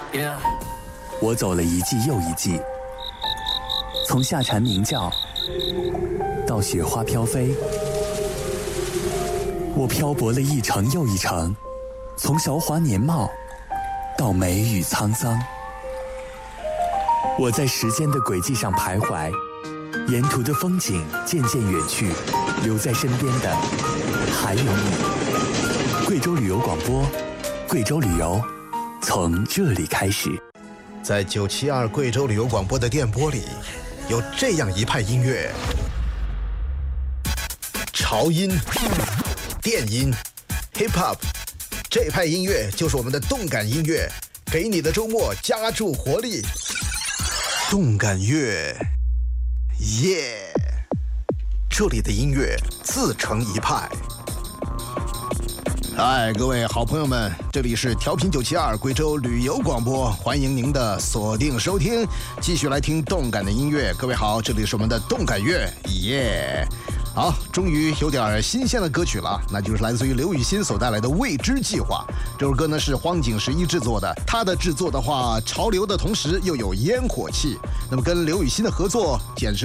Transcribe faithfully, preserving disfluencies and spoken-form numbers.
我走了一季又一季，从夏蝉鸣叫到雪花飘飞，我漂泊了一程又一程，从韶华年貌到梅雨沧桑。我在时间的轨迹上徘徊，沿途的风景渐渐远去，留在身边的还有你。贵州旅游广播，贵州旅游从这里开始。 在九七二贵州旅游广播的电波里，有这样一派音乐：潮音、电音、hip hop， 这派音乐就是我们的动感音乐，给你的周末加注活力。动感乐，耶！这里的音乐自成一派。嗨，各位好朋友们，这里是调频九七二贵州旅游广播，欢迎您的锁定收听，继续来听动感的音乐。各位好，这里是我们的动感乐，耶！好，终于有点新鲜的歌曲了，那就是来自于刘雨昕所带来的《未知计划》。这首歌呢是荒井十一制作的，他的制作的话，潮流的同时又有烟火气，那么跟刘雨昕的合作简直